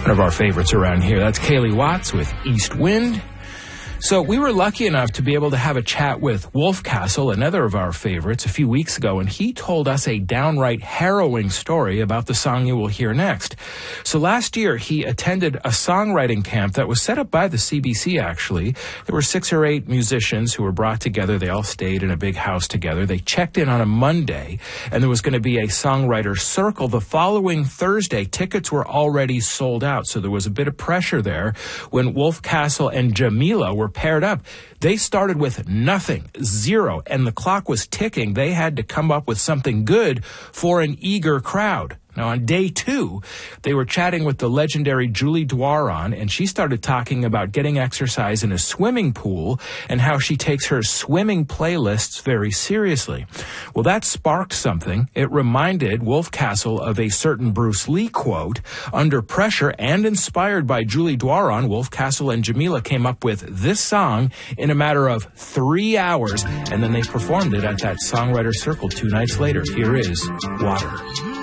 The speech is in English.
One of our favorites around here. That's Kaylee Watts with East Wind. So we were lucky enough to be able to have a chat with Wolf Castle, another of our favorites, a few weeks ago, and he told us a downright harrowing story about the song you will hear next. So last year, he attended a songwriting camp that was set up by the CBC, actually. There were 6 or 8 musicians who were brought together. They all stayed in a big house together. They checked in on a Monday, and there was going to be a songwriter circle. The following Thursday, tickets were already sold out, so there was a bit of pressure there when Wolf Castle and Jamila were paired up. They started with nothing, 0, and the clock was ticking. They had to come up with something good for an eager crowd. Now, on day 2, they were chatting with the legendary Julie Dwaron, and she started talking about getting exercise in a swimming pool and how she takes her swimming playlists very seriously. Well, that sparked something. It reminded Wolf Castle of a certain Bruce Lee quote. Under pressure and inspired by Julie Dwaron, Wolf Castle and Jamila came up with this song in a matter of 3 hours, and then they performed it at that songwriter circle 2 nights later. Here is Water.